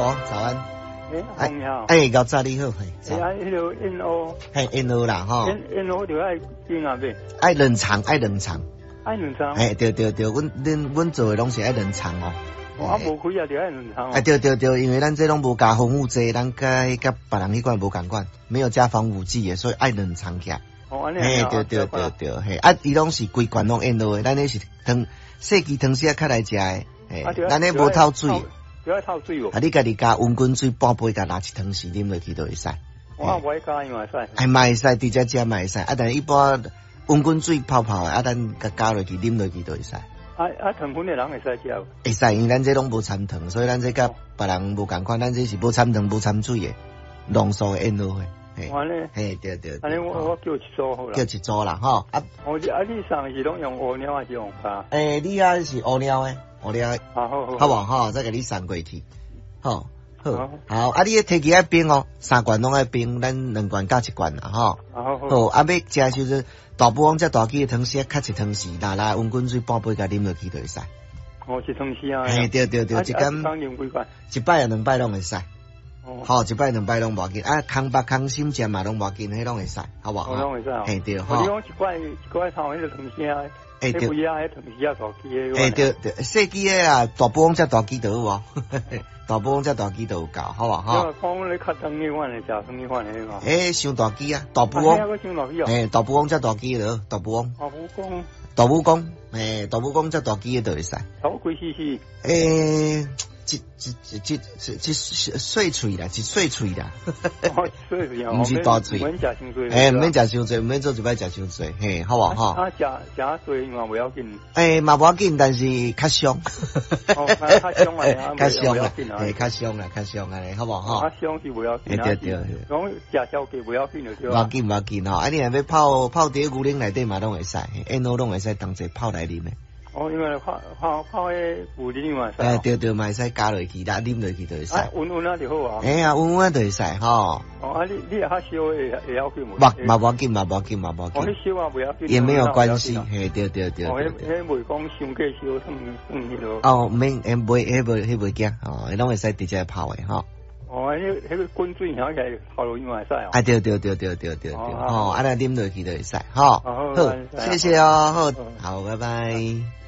好，早安。 洪你好。 高早你好， 迄个 NO。 NO 啦，吼。 NO 就爱边啊边。 爱冷藏。 爱冷藏。 对，阮做的拢是爱冷藏哦。 无开啊，就爱冷藏。 对，因为咱这拢无加防腐剂，咱甲别人迄款无共款，没有加防腐剂的，所以爱冷藏起来。 安尼。 对，伊拢是规罐拢 NO 的，咱那是细支汤匙较来食的，咱那无透水。 不要透水哦。 你家己加温滚水半杯，甲拿一汤匙啉落去都会使。 我不爱加，伊嘛会使。 嘛会使，直接食嘛会使。但是一般温滚水泡的，咱加落去啉落去都会使。 糖分的人会使食。 会使，因为咱这拢无掺糖，所以咱这甲别人无共款，咱这是无掺糖、无掺水的浓缩的 NO 的。对。 安尼我叫一组好啦。 叫一组啦，吼。 你上是拢用乌猫还是用咖？ 你啊是乌猫的。好不好？再给你送过去。好，你的摕起来冰哦，3罐拢爱冰，咱2罐加1罐啦，吼。好，要食就是大补王这大鸡的汤匙，较一汤匙，拿温滚水半杯甲啉落去就会使。 一汤匙啊。 对，一工用几罐 ？1摆啊2摆拢会使。好，1摆2摆拢无要紧，空白空心食嘛拢无要紧，迄拢会使，好不好？ 拢会使。 对，吼。 你讲一罐头迄个汤匙啊。 对， 对， 细机的啊，大补王只大鸡都有哦，大补王只大鸡都有够，好不好？ 讲你较汤的款的，食汤的款的嘛。 上大鸡啊，大补王。大补王只大鸡的，大补王。大补公，大补公只大鸡的都会使。 好几 cc。 一碎脆啦，一碎脆啦， 唔是大脆， 免食伤多， 唔免食伤多，唔免做一摆食伤多，好不好？ 食多嘛不要紧， 嘛不要紧，但是较伤， 较伤啊， 较伤啦，较伤啊，好不好？ 较伤是不要紧， 对， 讲食烧鸡不要紧就对。 不要紧吼，你若要泡伫牛奶内底嘛拢会使，NO 拢会使当做泡来啉的。 因为泡迄牛奶嘛使。对，嘛会使加落去，啉落去就会使。 温啊就好啊。 温就会使吼。 你也较烧会要紧无？ 嘛不要紧。 你烧啊不要紧。 也没有关系，对。 迄袂讲伤过烧算迄落。 免，袂惊，拢会使直接泡的吼。 迄个滚水响起来泡落去嘛会使哦。 对，尼啉落去就会使，好，谢谢哦，好，拜拜。